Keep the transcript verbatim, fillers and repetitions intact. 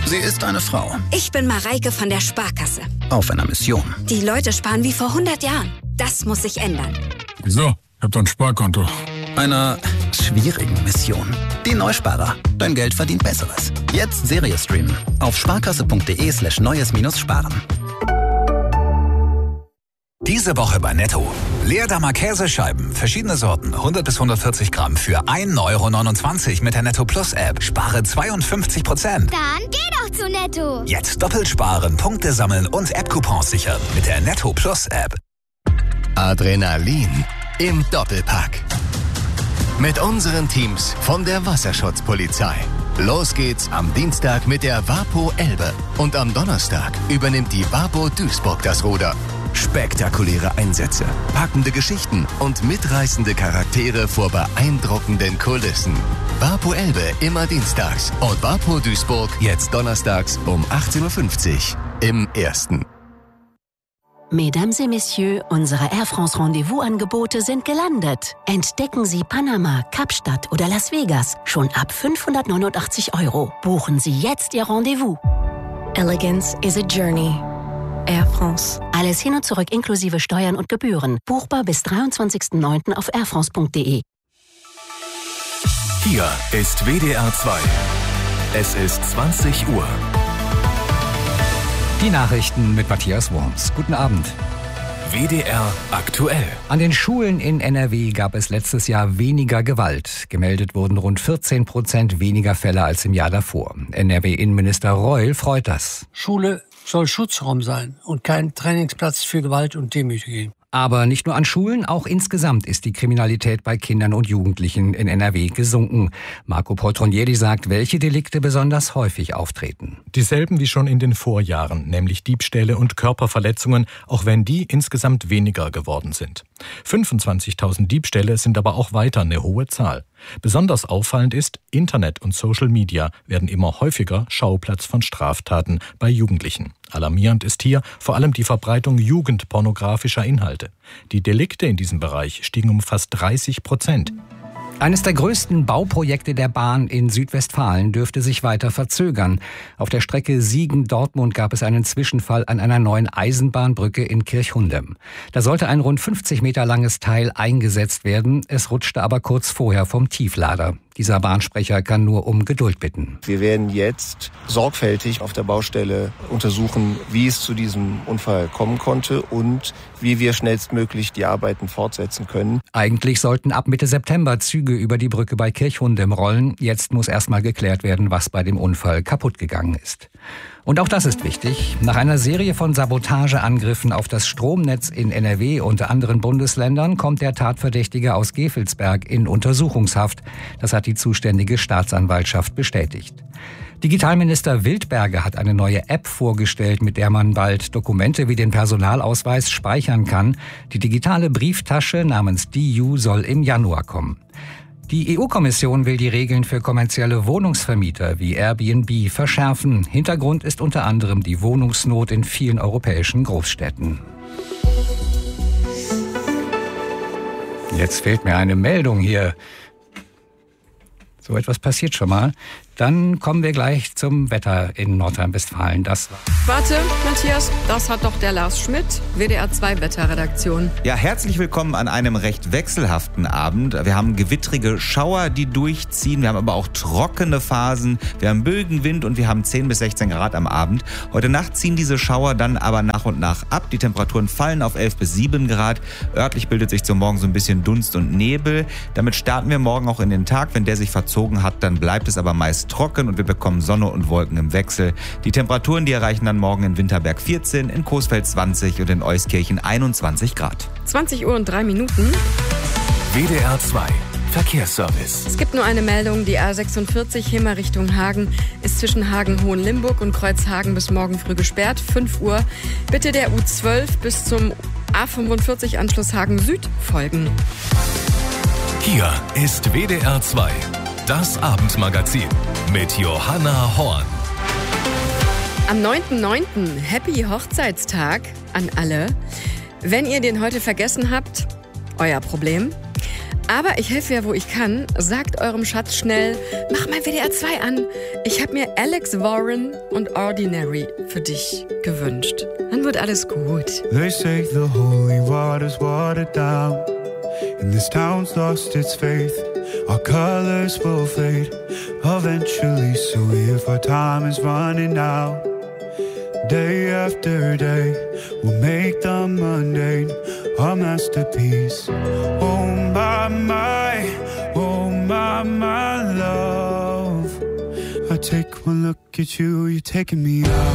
Sie ist eine Frau. Ich bin Mareike von der Sparkasse. Auf einer Mission. Die Leute sparen wie vor hundert Jahren. Das muss sich ändern. Wieso? Ich hab doch ein Sparkonto. Einer schwierigen Mission. Die Neusparer. Dein Geld verdient Besseres. Jetzt Serie streamen. Auf sparkasse.de slash neues minus sparen. Diese Woche bei Netto. Leerdammer Käsescheiben, verschiedene Sorten, hundert bis hundertvierzig Gramm für ein Euro neunundzwanzig mit der Netto Plus App. Spare zweiundfünfzig Prozent. Dann geh doch zu Netto. Jetzt doppelt sparen, Punkte sammeln und App-Coupons sichern mit der Netto Plus App. Adrenalin im Doppelpack. Mit unseren Teams von der Wasserschutzpolizei. Los geht's am Dienstag mit der Wapo Elbe. Und am Donnerstag übernimmt die Wapo Duisburg das Ruder. Spektakuläre Einsätze, packende Geschichten und mitreißende Charaktere vor beeindruckenden Kulissen. Wapo Elbe immer dienstags und Wapo Duisburg jetzt donnerstags um achtzehn Uhr fünfzig im Ersten. Mesdames et Messieurs, unsere Air France Rendezvous-Angebote sind gelandet. Entdecken Sie Panama, Kapstadt oder Las Vegas schon ab fünfhundertneunundachtzig Euro. Buchen Sie jetzt Ihr Rendezvous. Elegance is a journey. Air France. Alles hin und zurück inklusive Steuern und Gebühren. Buchbar bis dreiundzwanzigsten neunten auf airfrance punkt de. Hier ist W D R zwei. Es ist zwanzig Uhr. Die Nachrichten mit Matthias Worms. Guten Abend. W D R aktuell. An den Schulen in N R W gab es letztes Jahr weniger Gewalt. Gemeldet wurden rund vierzehn Prozent weniger Fälle als im Jahr davor. N R W-Innenminister Reul freut das. Schule soll Schutzraum sein und kein Trainingsplatz für Gewalt und Demütigung. Aber nicht nur an Schulen, auch insgesamt ist die Kriminalität bei Kindern und Jugendlichen in N R W gesunken. Marco Poltronieri sagt, welche Delikte besonders häufig auftreten. Dieselben wie schon in den Vorjahren, nämlich Diebstähle und Körperverletzungen, auch wenn die insgesamt weniger geworden sind. fünfundzwanzigtausend Diebstähle sind aber auch weiter eine hohe Zahl. Besonders auffallend ist, Internet und Social Media werden immer häufiger Schauplatz von Straftaten bei Jugendlichen. Alarmierend ist hier vor allem die Verbreitung jugendpornografischer Inhalte. Die Delikte in diesem Bereich stiegen um fast dreißig Prozent. Eines der größten Bauprojekte der Bahn in Südwestfalen dürfte sich weiter verzögern. Auf der Strecke Siegen-Dortmund gab es einen Zwischenfall an einer neuen Eisenbahnbrücke in Kirchhundem. Da sollte ein rund fünfzig Meter langes Teil eingesetzt werden. Es rutschte aber kurz vorher vom Tieflader. Dieser Bahnsprecher kann nur um Geduld bitten. Wir werden jetzt sorgfältig auf der Baustelle untersuchen, wie es zu diesem Unfall kommen konnte und wie wir schnellstmöglich die Arbeiten fortsetzen können. Eigentlich sollten ab Mitte September Züge über die Brücke bei Kirchhundem rollen. Jetzt muss erstmal geklärt werden, was bei dem Unfall kaputt gegangen ist. Und auch das ist wichtig. Nach einer Serie von Sabotageangriffen auf das Stromnetz in N R W und anderen Bundesländern kommt der Tatverdächtige aus Gevelsberg in Untersuchungshaft. Das hat die zuständige Staatsanwaltschaft bestätigt. Digitalminister Wildberger hat eine neue App vorgestellt, mit der man bald Dokumente wie den Personalausweis speichern kann. Die digitale Brieftasche namens D U soll im Januar kommen. Die E U-Kommission will die Regeln für kommerzielle Wohnungsvermieter wie Airbnb verschärfen. Hintergrund ist unter anderem die Wohnungsnot in vielen europäischen Großstädten. Jetzt fehlt mir eine Meldung hier. So etwas passiert schon mal. Dann kommen wir gleich zum Wetter in Nordrhein-Westfalen. Das Warte, Matthias, das hat doch der Lars Schmidt, W D R zwei Wetterredaktion. Ja, herzlich willkommen an einem recht wechselhaften Abend. Wir haben gewittrige Schauer, die durchziehen. Wir haben aber auch trockene Phasen. Wir haben Bögenwind und wir haben zehn bis sechzehn Grad am Abend. Heute Nacht ziehen diese Schauer dann aber nach und nach ab. Die Temperaturen fallen auf elf bis sieben Grad. Örtlich bildet sich zum Morgen so ein bisschen Dunst und Nebel. Damit starten wir morgen auch in den Tag. Wenn der sich verzogen hat, dann bleibt es aber meist trocken und wir bekommen Sonne und Wolken im Wechsel. Die Temperaturen, die erreichen dann morgen in Winterberg vierzehn, in Coesfeld zwanzig und in Euskirchen einundzwanzig Grad. zwanzig Uhr und drei Minuten. W D R zwei Verkehrsservice. Es gibt nur eine Meldung. Die A sechsundvierzig Hemer Richtung Hagen ist zwischen Hagen-Hohenlimburg und Kreuzhagen bis morgen früh gesperrt. fünf Uhr. Bitte der U zwölf bis zum A fünfundvierzig Anschluss Hagen Süd folgen. Hier ist W D R zwei. Das Abendmagazin mit Johanna Horn. Am neunten neunten Happy Hochzeitstag an alle. Wenn ihr den heute vergessen habt, euer Problem. Aber ich helfe ja, wo ich kann. Sagt eurem Schatz schnell, mach mal W D R zwei an. Ich habe mir Alex Warren und Ordinary für dich gewünscht. Dann wird alles gut. They say the holy water's watered down, and this town's lost its faith. Our colors will fade eventually, so if our time is running out, day after day, we'll make the mundane a masterpiece. Oh my, my, oh my, my love. I take one look at you, you're taking me out.